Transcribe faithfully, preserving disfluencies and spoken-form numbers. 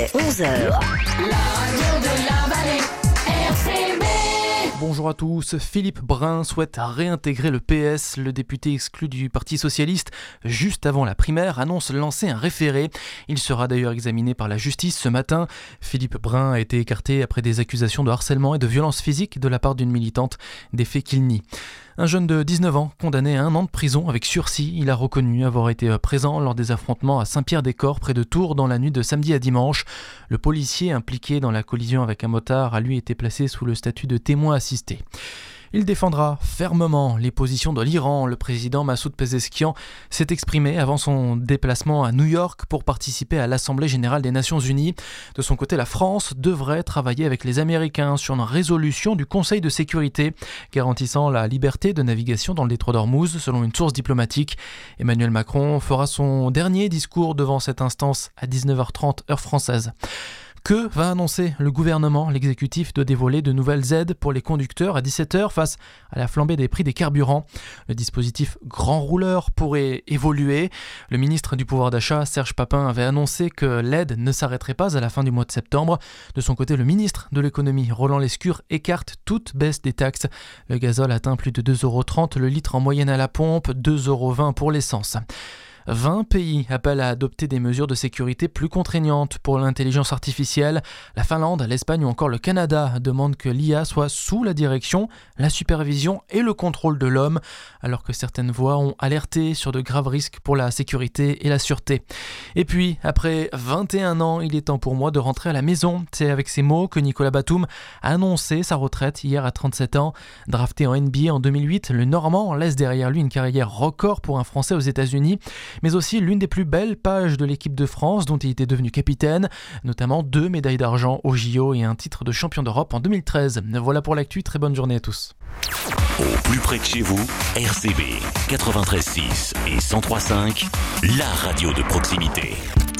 onze heures. La radio de la vallée, R C B. Bonjour à tous, Philippe Brun souhaite réintégrer le P S. Le député exclu du Parti Socialiste, juste avant la primaire, annonce lancer un référé. Il sera d'ailleurs examiné par la justice ce matin. Philippe Brun a été écarté après des accusations de harcèlement et de violence physique de la part d'une militante, des faits qu'il nie. Un jeune de dix-neuf ans, condamné à un an de prison avec sursis, il a reconnu avoir été présent lors des affrontements à Saint-Pierre-des-Corps, près de Tours, dans la nuit de samedi à dimanche. Le policier impliqué dans la collision avec un motard a lui été placé sous le statut de témoin assisté. Il défendra fermement les positions de l'Iran. Le président Massoud Pezeshkian s'est exprimé avant son déplacement à New York pour participer à l'Assemblée générale des Nations unies. De son côté, la France devrait travailler avec les Américains sur une résolution du Conseil de sécurité garantissant la liberté de navigation dans le détroit d'Ormuz, selon une source diplomatique. Emmanuel Macron fera son dernier discours devant cette instance à dix-neuf heures trente heure française. Que va annoncer le gouvernement? L'exécutif doit dévoiler de nouvelles aides pour les conducteurs à dix-sept heures face à la flambée des prix des carburants. Le dispositif grand rouleur pourrait évoluer. Le ministre du pouvoir d'achat, Serge Papin, avait annoncé que l'aide ne s'arrêterait pas à la fin du mois de septembre. De son côté, le ministre de l'économie, Roland Lescure, écarte toute baisse des taxes. Le gazole atteint plus de deux euros trente le litre en moyenne à la pompe, deux euros vingt pour l'essence. vingt pays appellent à adopter des mesures de sécurité plus contraignantes pour l'intelligence artificielle. La Finlande, l'Espagne ou encore le Canada demandent que l'I A soit sous la direction, la supervision et le contrôle de l'homme, alors que certaines voix ont alerté sur de graves risques pour la sécurité et la sûreté. Et puis, après vingt et un ans, il est temps pour moi de rentrer à la maison. C'est avec ces mots que Nicolas Batum a annoncé sa retraite hier à trente-sept ans. Drafté en N B A en deux mille huit, le Normand laisse derrière lui une carrière record pour un Français aux États-Unis, mais aussi l'une des plus belles pages de l'équipe de France dont il était devenu capitaine, notamment deux médailles d'argent au J O et un titre de champion d'Europe en deux mille treize. Voilà pour l'actu, très bonne journée à tous. Au plus près de chez vous, R C B quatre-vingt-treize six et cent trois cinq, la radio de proximité.